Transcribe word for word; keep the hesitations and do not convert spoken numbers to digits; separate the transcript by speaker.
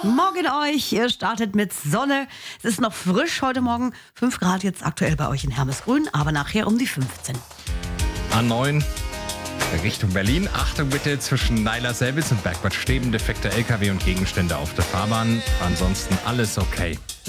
Speaker 1: Morgen euch. Ihr startet mit Sonne. Es ist noch frisch heute Morgen. fünf Grad jetzt aktuell bei euch in Hermesgrün, aber nachher um die fünfzehn.
Speaker 2: A neun Richtung Berlin. Achtung bitte, zwischen Neiler-Selbitz und Bergbad Steben defekte L K W und Gegenstände auf der Fahrbahn. Ansonsten alles okay.